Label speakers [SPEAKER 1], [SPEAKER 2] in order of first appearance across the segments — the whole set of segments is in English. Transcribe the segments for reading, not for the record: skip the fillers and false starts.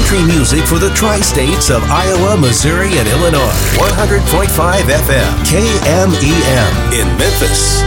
[SPEAKER 1] country music for the tri-states of Iowa, Missouri, and Illinois. 100.5 FM, KMEM in Memphis.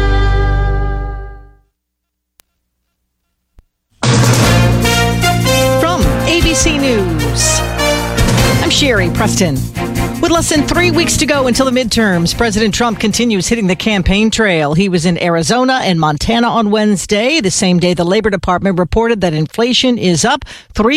[SPEAKER 2] From ABC News, I'm Sherry Preston. With less than 3 weeks to go until the midterms, President Trump continues hitting the campaign trail. He was in Arizona and Montana on Wednesday, the same day the Labor Department reported that inflation is up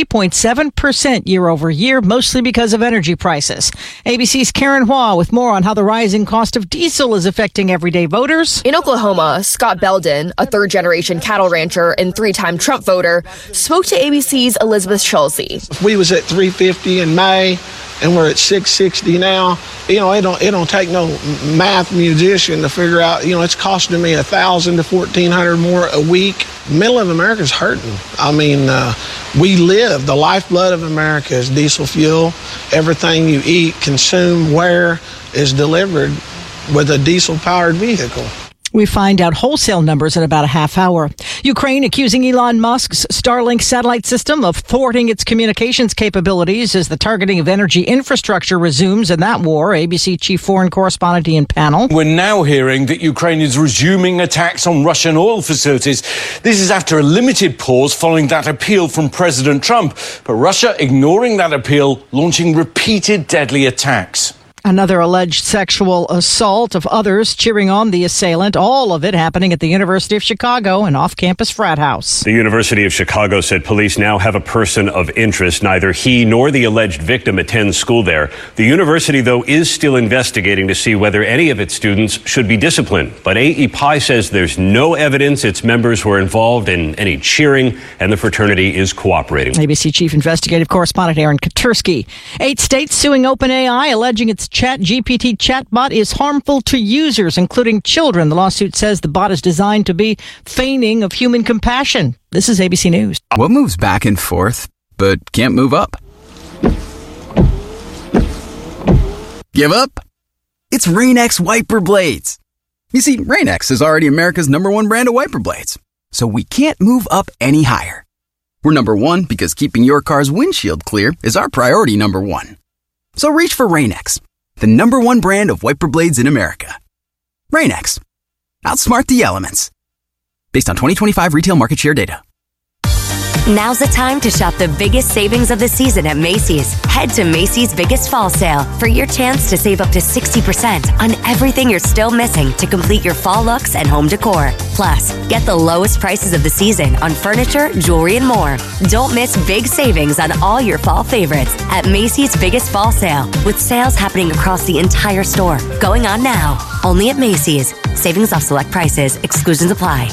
[SPEAKER 2] 3.7% year over year, mostly because of energy prices. ABC's Karen Hua with more on how the rising cost of diesel is affecting everyday voters.
[SPEAKER 3] In Oklahoma, Scott Belden, a third-generation cattle rancher and three-time Trump voter, spoke to ABC's Elizabeth Schulze.
[SPEAKER 4] We was at $3.50 in May, and we're at $6.60 now. You know, it don't take no math musician to figure out, you know, it's costing me $1,000 to $1,400 more a week. Middle of America's hurting. I mean, we live, the lifeblood of America is diesel fuel. Everything you eat, consume, wear is delivered with a diesel-powered vehicle.
[SPEAKER 2] We find out wholesale numbers in about a half hour. Ukraine accusing Elon Musk's Starlink satellite system of thwarting its communications capabilities as the targeting of energy infrastructure resumes in that war. ABC chief foreign correspondent Ian Pannell.
[SPEAKER 5] We're now hearing that Ukraine is resuming attacks on Russian oil facilities. This is after a limited pause following that appeal from President Trump. But Russia ignoring that appeal, launching repeated deadly attacks.
[SPEAKER 2] Another alleged sexual assault of others cheering on the assailant. All of it happening at the University of Chicago, an off-campus frat house.
[SPEAKER 6] The University of Chicago said police now have a person of interest. Neither he nor the alleged victim attends school there. The university, though, is still investigating to see whether any of its students should be disciplined. But AEPI says there's no evidence its members were involved in any cheering, and the fraternity is cooperating.
[SPEAKER 2] ABC Chief Investigative Correspondent Aaron Katursky. 8 states suing OpenAI, alleging its ChatGPT chatbot is harmful to users, including children. The lawsuit says the bot is designed to be feigning of human compassion. This is ABC News.
[SPEAKER 7] What moves back and forth, but can't move up? Give up? It's Rain-X wiper blades. You see, Rain-X is already America's #1 brand of wiper blades, so we can't move up any higher. We're #1 because keeping your car's windshield clear is our priority #1. So reach for Rain-X, the #1 brand of wiper blades in America. Rain-X. Outsmart the elements. Based on 2025 retail market share data.
[SPEAKER 8] Now's the time to shop the biggest savings of the season at Macy's. Head to Macy's Biggest Fall Sale for your chance to save up to 60% on everything you're still missing to complete your fall looks and home decor. Plus, get the lowest prices of the season on furniture, jewelry, and more. Don't miss big savings on all your fall favorites at Macy's Biggest Fall Sale, with sales happening across the entire store. Going on now, only at Macy's. Savings off select prices. Exclusions apply.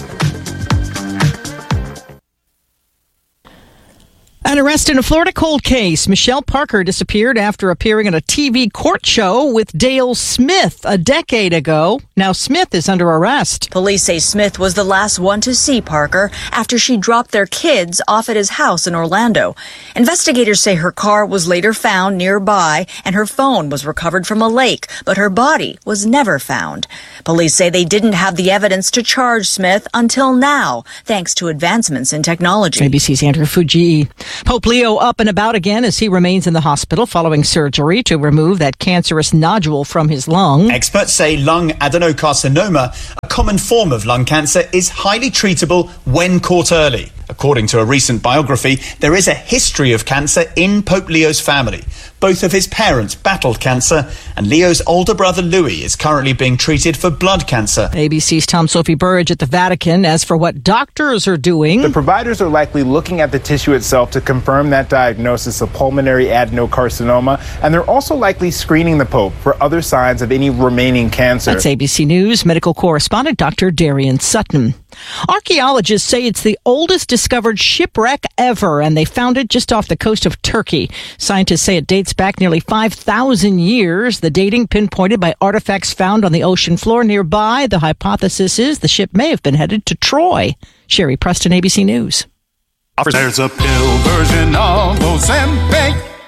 [SPEAKER 2] An arrest in a Florida cold case. Michelle Parker disappeared after appearing in a TV court show with Dale Smith a decade ago. Now Smith is under arrest.
[SPEAKER 9] Police say Smith was the last one to see Parker after she dropped their kids off at his house in Orlando. Investigators say her car was later found nearby and her phone was recovered from a lake, but her body was never found. Police say they didn't have the evidence to charge Smith until now, thanks to advancements in technology.
[SPEAKER 2] ABC's Andrew Fujii. Pope Leo up and about again as he remains in the hospital following surgery to remove that cancerous nodule from his lung.
[SPEAKER 10] Experts say lung adenocarcinoma, a common form of lung cancer, is highly treatable when caught early. According to a recent biography, there is a history of cancer in Pope Leo's family. Both of his parents battled cancer, and Leo's older brother Louis is currently being treated for blood cancer.
[SPEAKER 2] ABC's Tom Sophie Burridge at the Vatican. As for what doctors are doing,
[SPEAKER 11] the providers are likely looking at the tissue itself to confirm that diagnosis of pulmonary adenocarcinoma, and they're also likely screening the Pope for other signs of any remaining cancer.
[SPEAKER 2] That's ABC News medical correspondent Dr. Darian Sutton. Archaeologists say it's the oldest discovered shipwreck ever, and they found it just off the coast of Turkey. Scientists say it dates back nearly 5,000 years. The dating pinpointed by artifacts found on the ocean floor nearby. The hypothesis is the ship may have been headed to Troy. Sherry Preston, ABC News.
[SPEAKER 12] There's a pill version of Ozempic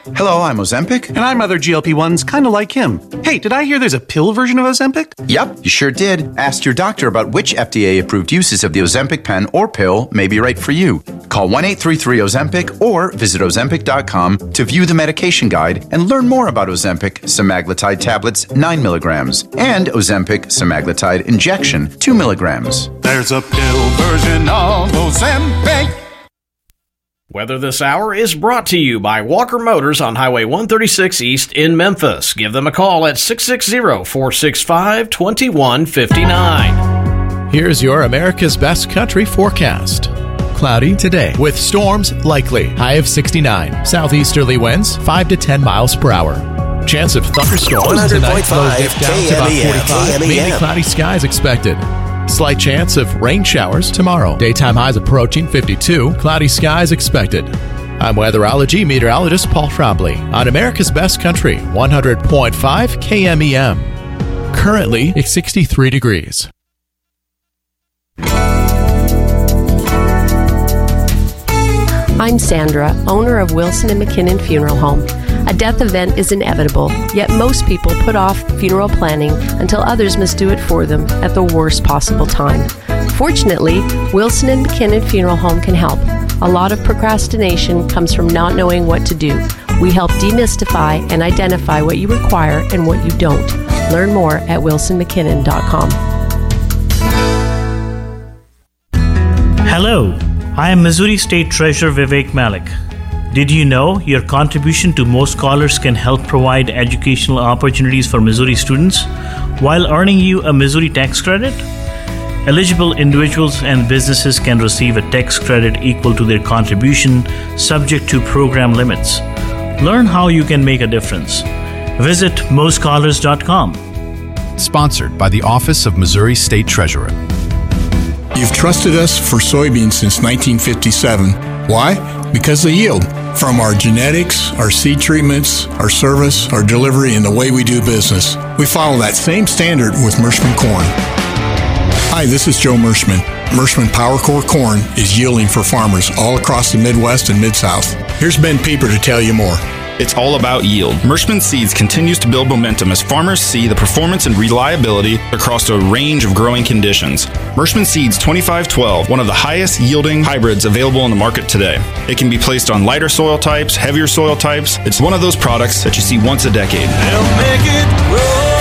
[SPEAKER 12] Hello, I'm Ozempic.
[SPEAKER 13] And I'm other GLP-1s kind of like him. Hey, did I hear there's a pill version of Ozempic?
[SPEAKER 12] Yep, you sure did. Ask your doctor about which FDA-approved uses of the Ozempic pen or pill may be right for you. Call 1-833-OZEMPIC or visit Ozempic.com to view the medication guide and learn more about Ozempic semaglutide tablets 9 milligrams and Ozempic semaglutide injection 2 milligrams.
[SPEAKER 14] There's a pill version of Ozempic.
[SPEAKER 15] Weather this hour is brought to you by Walker Motors on Highway 136 East in Memphis. Give them a call at 660-465-2159.
[SPEAKER 16] Here's your America's Best Country forecast. Cloudy today with storms likely. High of 69. Southeasterly winds 5 to 10 miles per hour. Chance of thunderstorms tonight. Low dip down to about 45. Mainly cloudy skies expected. Slight chance of rain showers tomorrow. Daytime highs approaching 52. Cloudy skies expected. I'm weatherology meteorologist Paul Trombley on America's Best Country 100.5 KMEM. Currently, it's 63 degrees.
[SPEAKER 17] I'm Sandra, owner of Wilson & McKinnon Funeral Home. A death event is inevitable, yet most people put off funeral planning until others must do it for them at the worst possible time. Fortunately, Wilson & McKinnon Funeral Home can help. A lot of procrastination comes from not knowing what to do. We help demystify and identify what you require and what you don't. Learn more at wilsonmckinnon.com.
[SPEAKER 18] Hello, I am Missouri State Treasurer Vivek Malik. Did you know your contribution to Mo Scholars can help provide educational opportunities for Missouri students while earning you a Missouri tax credit? Eligible individuals and businesses can receive a tax credit equal to their contribution, subject to program limits. Learn how you can make a difference. Visit moscholars.com.
[SPEAKER 19] Sponsored by the Office of Missouri State Treasurer.
[SPEAKER 20] You've trusted us for soybeans since 1957. Why? Because they yield. From our genetics, our seed treatments, our service, our delivery, and the way we do business. We follow that same standard with Merschman corn. Hi, this is Joe Merschman. Merschman PowerCore corn is yielding for farmers all across the Midwest and Mid-South. Here's Ben Pieper to tell you more.
[SPEAKER 21] It's all about yield. Merschman Seeds continues to build momentum as farmers see the performance and reliability across a range of growing conditions. Merschman Seeds 2512, one of the highest yielding hybrids available in the market today. It can be placed on lighter soil types, heavier soil types. It's one of those products that you see once a decade.
[SPEAKER 14] They'll make it grow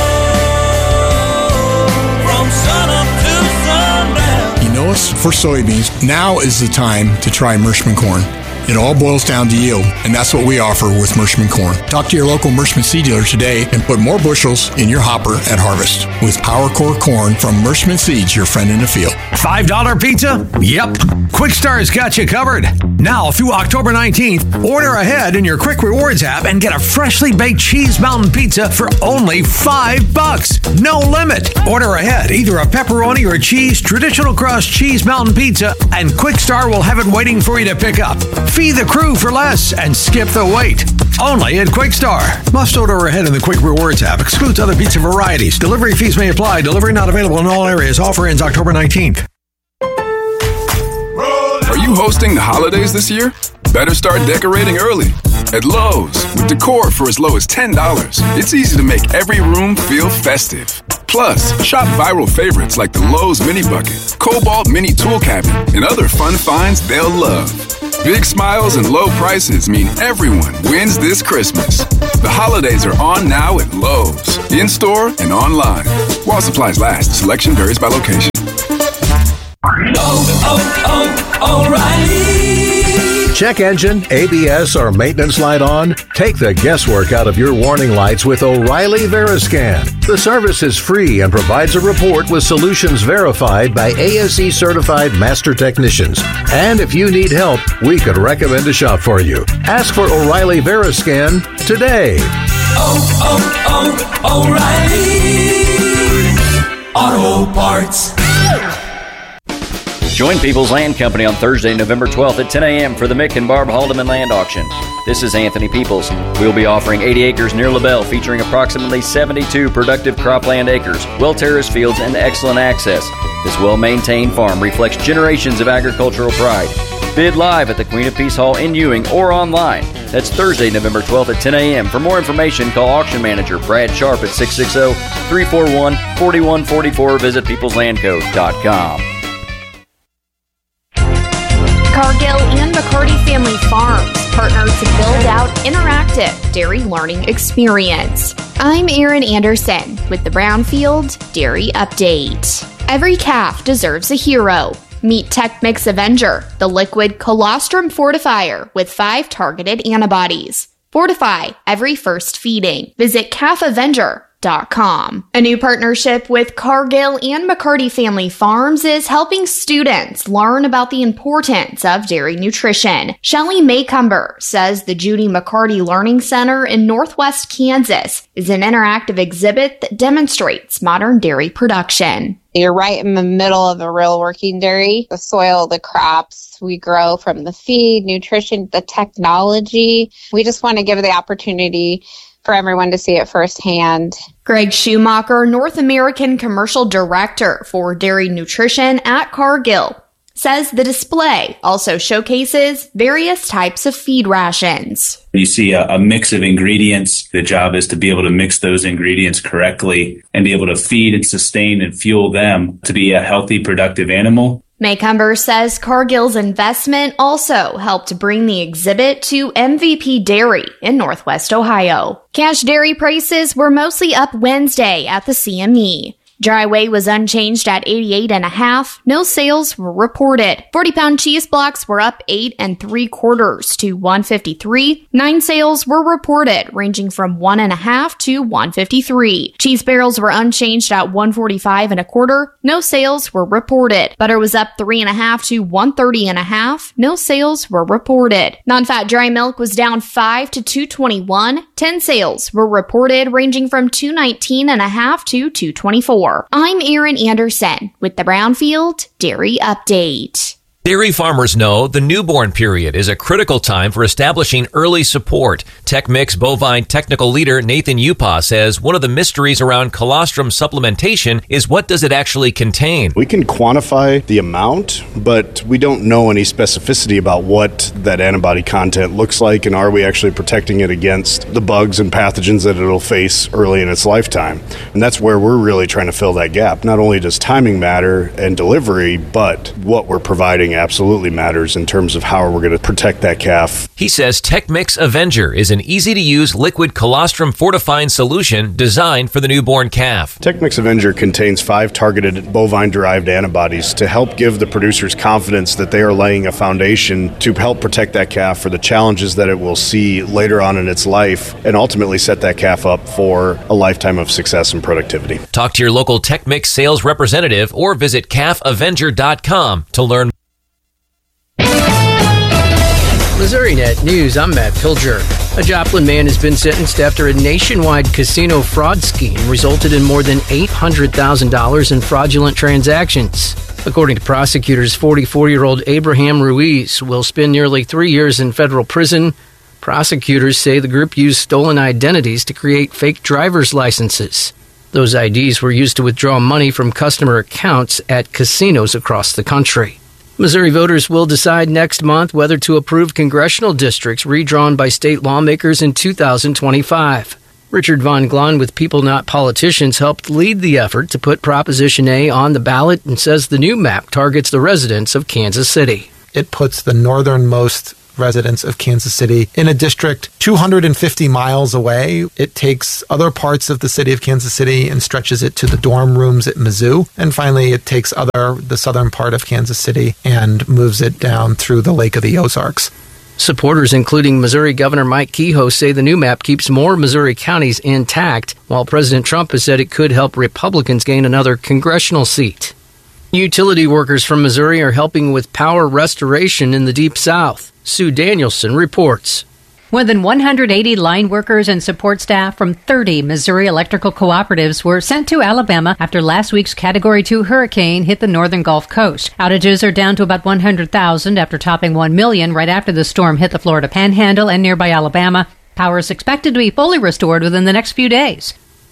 [SPEAKER 14] from sun up to sundown.
[SPEAKER 20] You know us for soybeans. Now is the time to try Merschman corn. It all boils down to yield, and that's what we offer with Merschman corn. Talk to your local Merschman seed dealer today and put more bushels in your hopper at harvest with PowerCore corn from Merschman Seeds, your friend in the field.
[SPEAKER 22] $5 pizza? Yep. Quick Star's got you covered. Now through October 19th, order ahead in your Quick Rewards app and get a freshly baked Cheese Mountain Pizza for only $5. No limit. Order ahead, either a pepperoni or cheese traditional crust Cheese Mountain Pizza, and Quick Star will have it waiting for you to pick up. Feed the crew for less and skip the wait. Only at Quick Star. Must order ahead in the Quick Rewards app. Excludes other pizza varieties. Delivery fees may apply. Delivery not available in all areas. Offer ends October 19th.
[SPEAKER 23] Are you hosting the holidays this year? Better start decorating early. At Lowe's, with decor for as low as $10, it's easy to make every room feel festive. Plus, shop viral favorites like the Lowe's Mini Bucket, Cobalt Mini Tool Cabinet, and other fun finds they'll love. Big smiles and low prices mean everyone wins this Christmas. The holidays are on now at Lowe's, in-store and online. While supplies last, selection varies by location.
[SPEAKER 1] O'Reilly. Check engine, ABS, or maintenance light on? Take the guesswork out of your warning lights with O'Reilly Veriscan. The service is free and provides a report with solutions verified by ASE certified master technicians. And if you need help, we could recommend a shop for you. Ask for O'Reilly Veriscan today.
[SPEAKER 14] O'Reilly Auto Parts.
[SPEAKER 24] Join People's Land Company on Thursday, November 12th at 10 a.m. for the Mick and Barb Haldeman Land Auction. This is Anthony Peoples. We'll be offering 80 acres near LaBelle featuring approximately 72 productive cropland acres, well-terraced fields, and excellent access. This well-maintained farm reflects generations of agricultural pride. Bid live at the Queen of Peace Hall in Ewing or online. That's Thursday, November 12th at 10 a.m. For more information, call auction manager Brad Sharp at 660-341-4144 or visit peopleslandco.com.
[SPEAKER 3] Cargill and McCarty Family Farms partner to build out interactive dairy learning experience. I'm Erin Anderson with the Brownfield Dairy Update. Every calf deserves a hero. Meet Tech-Mix Avenger, the liquid colostrum fortifier with 5 targeted antibodies. Fortify every first feeding. Visit calfavenger.com. A new partnership with Cargill and McCarty Family Farms is helping students learn about the importance of dairy nutrition. Shelley Maycumber says the Judy McCarty Learning Center in Northwest Kansas is an interactive exhibit that demonstrates modern dairy production.
[SPEAKER 4] You're right in the middle of a real working dairy. The soil, the crops we grow from the feed, nutrition, the technology. We just want to give the opportunity for everyone to see it firsthand.
[SPEAKER 3] Greg Schumacher, North American Commercial Director for Dairy Nutrition at Cargill, says the display also showcases various types of feed rations.
[SPEAKER 5] You see a mix of ingredients. The job is to be able to mix those ingredients correctly and be able to feed and sustain and fuel them to be a healthy, productive animal.
[SPEAKER 3] Maycumber says Cargill's investment also helped bring the exhibit to MVP Dairy in Northwest Ohio. Cash dairy prices were mostly up Wednesday at the CME. Dry weight was unchanged at 88.5. No sales were reported. 40-pound cheese blocks were up 8 3/4 to $1.53. 9 sales were reported, ranging from 1.5 to $1.53. Cheese barrels were unchanged at $1.45 1/4. No sales were reported. Butter was up 3.5 to $1.30.5. No sales were reported. Non-fat dry milk was down 5 to $2.21. 10 sales were reported, ranging from $2.19.5 to $2.24. I'm Erin Anderson with the Brownfield Dairy Update.
[SPEAKER 6] Dairy farmers know the newborn period is a critical time for establishing early support. Tech-Mix bovine technical leader Nathan Upaw says one of the mysteries around colostrum supplementation is what does it actually contain?
[SPEAKER 25] We can quantify the amount, but we don't know any specificity about what that antibody content looks like and are we actually protecting it against the bugs and pathogens that it'll face early in its lifetime. And that's where we're really trying to fill that gap. Not only does timing matter and delivery, but what we're providing absolutely matters in terms of how we're going to protect that calf.
[SPEAKER 6] He says Tech-Mix Avenger is an easy-to-use liquid colostrum fortifying solution designed for the newborn calf.
[SPEAKER 25] Tech-Mix Avenger contains 5 targeted bovine-derived antibodies to help give the producers confidence that they are laying a foundation to help protect that calf for the challenges that it will see later on in its life and ultimately set that calf up for a lifetime of success and productivity.
[SPEAKER 6] Talk to your local Tech-Mix sales representative or visit calfavenger.com to learn.
[SPEAKER 26] MissouriNet News, I'm Matt Pilger. A Joplin man has been sentenced after a nationwide casino fraud scheme resulted in more than $800,000 in fraudulent transactions. According to prosecutors, 44-year-old Abraham Ruiz will spend nearly 3 years in federal prison. Prosecutors say the group used stolen identities to create fake driver's licenses. Those IDs were used to withdraw money from customer accounts at casinos across the country. Missouri voters will decide next month whether to approve congressional districts redrawn by state lawmakers in 2025. Richard Von Glahn with People Not Politicians helped lead the effort to put Proposition A on the ballot and says the new map targets the residents of Kansas City.
[SPEAKER 27] It puts the northernmost residents of Kansas City in a district 250 miles away. It takes other parts of the city of Kansas City and stretches it to the dorm rooms at Mizzou. And finally, it takes the southern part of Kansas City and moves it down through the Lake of the Ozarks.
[SPEAKER 26] Supporters, including Missouri Governor Mike Kehoe, say the new map keeps more Missouri counties intact, while President Trump has said it could help Republicans gain another congressional seat. Utility workers from Missouri are helping with power restoration in the Deep South. Sue Danielson reports.
[SPEAKER 28] More than 180 line workers and support staff from 30 Missouri electrical cooperatives were sent to Alabama after last week's Category 2 hurricane hit the northern Gulf Coast. Outages are down to about 100,000 after topping 1 million right after the storm hit the Florida Panhandle and nearby Alabama. Power is expected to be fully restored within the next few days.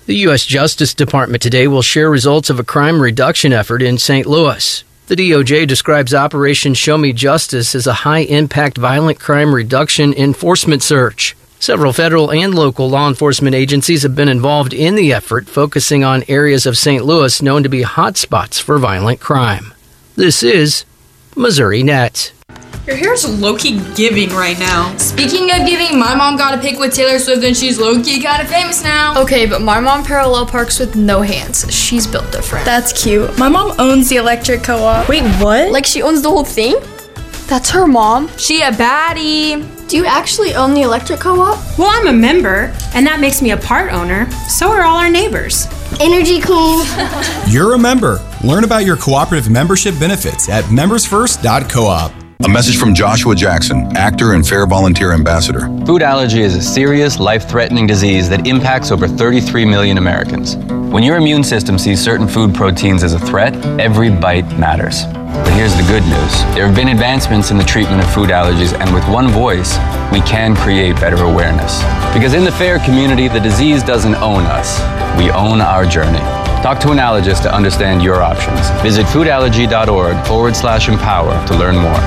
[SPEAKER 26] The U.S. Justice Department today will share results of a crime reduction effort in St. Louis. The DOJ describes Operation Show Me Justice as a high-impact violent crime reduction enforcement surge. Several federal and local law enforcement agencies have been involved in the effort, focusing on areas of St. Louis known to be hotspots for violent crime. This is Missouri Net.
[SPEAKER 2] Your hair's low-key giving right now. Speaking of giving, my mom got a pic with Taylor Swift and she's low-key kind of famous now.
[SPEAKER 7] Okay, but my mom parallel parks with no hands. She's built different.
[SPEAKER 2] That's cute. My mom owns the electric co-op.
[SPEAKER 7] Wait, what? Like she owns the whole thing? That's her mom?
[SPEAKER 2] She a baddie.
[SPEAKER 7] Do you actually own the electric co-op?
[SPEAKER 8] Well, I'm a member, and that makes me a part owner. So are all our neighbors.
[SPEAKER 7] Energy queen.
[SPEAKER 9] You're a member. Learn about your cooperative membership benefits at membersfirst.coop.
[SPEAKER 10] A message from Joshua Jackson, actor and Fair Volunteer Ambassador.
[SPEAKER 11] Food allergy is a serious, life-threatening disease that impacts over 33 million Americans. When your immune system sees certain food proteins as a threat, every bite matters. But here's the good news. There have been advancements in the treatment of food allergies, and with one voice, we can create better awareness. Because in the FAIR community, the disease doesn't own us. We own our journey. Talk to an allergist to understand your options. Visit foodallergy.org/empower to learn more.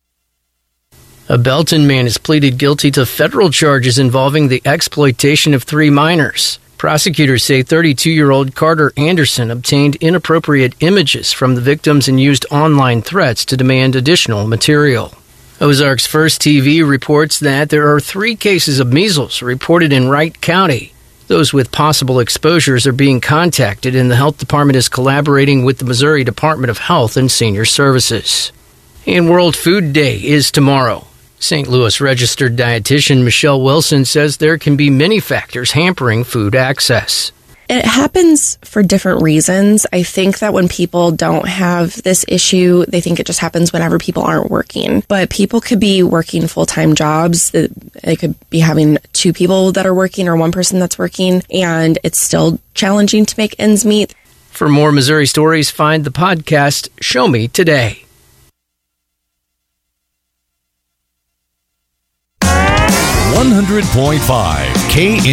[SPEAKER 26] A Belton man has pleaded guilty to federal charges involving the exploitation of 3 minors. Prosecutors say 32-year-old Carter Anderson obtained inappropriate images from the victims and used online threats to demand additional material. Ozarks First TV reports that there are 3 cases of measles reported in Wright County. Those with possible exposures are being contacted, and the health department is collaborating with the Missouri Department of Health and Senior Services. And World Food Day is tomorrow. St. Louis registered dietitian Michelle Wilson says there can be many factors hampering food access.
[SPEAKER 12] It happens for different reasons. I think that when people don't have this issue, they think it just happens whenever people aren't working. But people could be working full-time jobs. They could be having 2 people that are working or 1 person that's working, and it's still challenging to make ends meet.
[SPEAKER 26] For more Missouri stories, find the podcast Show Me Today.
[SPEAKER 22] 100.5 K